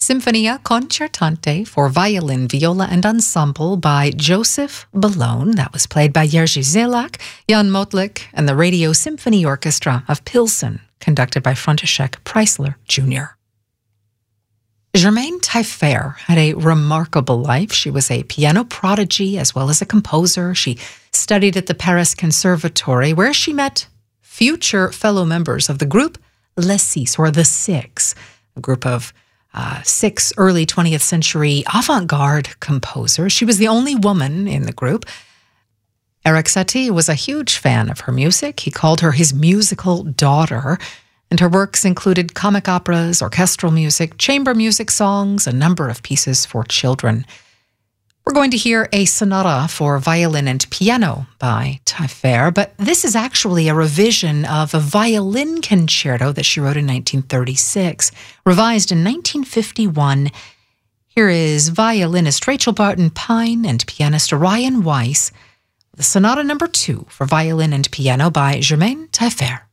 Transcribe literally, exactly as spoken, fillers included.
Sinfonia Concertante for violin, viola, and ensemble by Joseph Bellone. That was played by Jerzy Zelak, Jan Motlik, and the Radio Symphony Orchestra of Pilsen, conducted by František Preisler Junior Germaine Taillefer had a remarkable life. She was a piano prodigy as well as a composer. She studied at the Paris Conservatory, where she met future fellow members of the group Les Six, or the Six, a group of uh, six early twentieth century avant-garde composers. She was the only woman in the group. Erik Satie was a huge fan of her music. He called her his musical daughter, and her works included comic operas, orchestral music, chamber music, songs, a number of pieces for children. We're going to hear a sonata for violin and piano by Taillefer, but this is actually a revision of a violin concerto that she wrote in nineteen thirty-six, revised in nineteen fifty-one. Here is violinist Rachel Barton Pine and pianist Ryan Weiss, the sonata number two for violin and piano by Germaine Taillefer.